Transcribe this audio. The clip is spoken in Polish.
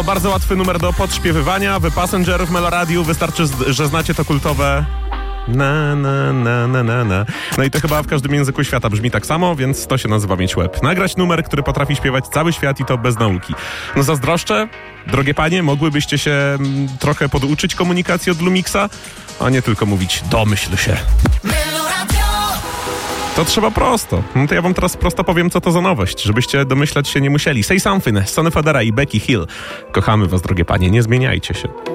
Bardzo łatwy numer do podśpiewywania. The Passenger w Meloradiu. Wystarczy, że znacie to kultowe na, na, na, na, na, na. No i to chyba w każdym języku świata brzmi tak samo, więc to się nazywa mieć łeb. Nagrać numer, który potrafi śpiewać cały świat i to bez nauki. No zazdroszczę, drogie panie, mogłybyście się trochę poduczyć komunikacji od Lumixa, a nie tylko mówić domyśl się. To trzeba prosto. No to ja wam teraz prosto powiem, co to za nowość, żebyście domyślać się nie musieli. Say Something, Sonny Fodera i Becky Hill. Kochamy was, drogie panie, nie zmieniajcie się.